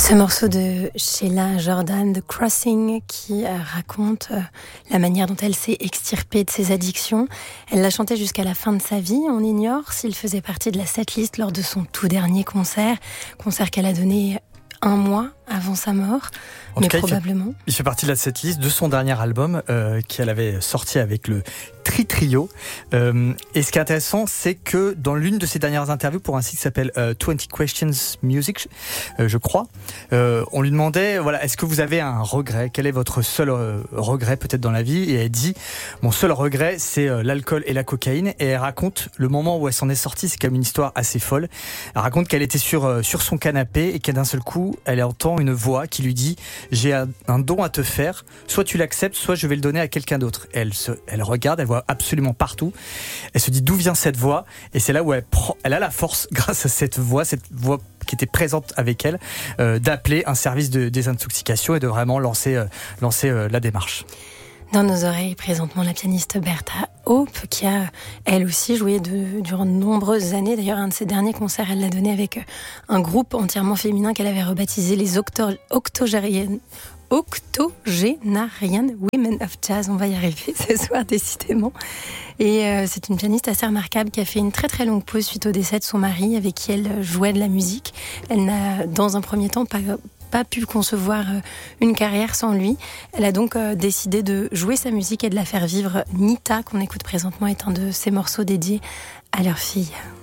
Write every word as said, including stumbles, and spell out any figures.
Ce morceau de Sheila Jordan, The Crossing, qui euh, raconte euh, la manière dont elle s'est extirpée de ses addictions. Elle l'a chanté jusqu'à la fin de sa vie. On ignore s'il faisait partie de la setlist lors de son tout dernier concert, concert qu'elle a donné un mois avant sa mort, en mais tout cas, probablement. Il fait, il fait partie de la setlist de son dernier album euh, qu'elle avait sorti avec le Tri Trio. Euh, et ce qui est intéressant, c'est que dans l'une de ses dernières interviews pour un site qui s'appelle euh, twenty Questions Music, euh, je crois, euh, on lui demandait, voilà, est-ce que vous avez un regret ? Quel est votre seul euh, regret peut-être dans la vie ? Et elle dit, mon seul regret, c'est euh, l'alcool et la cocaïne. Et elle raconte le moment où elle s'en est sortie, c'est quand même une histoire assez folle. Elle raconte qu'elle était sur euh, sur son canapé et qu'à d'un seul coup, elle entend une voix qui lui dit « J'ai un, un don à te faire, soit tu l'acceptes, soit je vais le donner à quelqu'un d'autre. » Elle se, elle regarde, elle voit absolument partout. Elle se dit d'où vient cette voix ? Et c'est là où elle prend, elle a la force, grâce à cette voix, cette voix qui était présente avec elle, euh, d'appeler un service de désintoxication et de vraiment lancer, euh, lancer euh, la démarche. Dans nos oreilles, présentement, la pianiste Bertha Hope, qui a, elle aussi, joué de, durant de nombreuses années. D'ailleurs, un de ses derniers concerts, elle l'a donné avec un groupe entièrement féminin qu'elle avait rebaptisé les Octo- Octogériennes. Octogénarian Women of Jazz, on va y arriver ce soir décidément. Et euh, c'est une pianiste assez remarquable qui a fait une très très longue pause suite au décès de son mari avec qui elle jouait de la musique. Elle n'a dans un premier temps pas, pas pu concevoir une carrière sans lui. Elle a donc euh, décidé de jouer sa musique et de la faire vivre. Nita, qu'on écoute présentement, est un de ses morceaux dédiés à leur fille.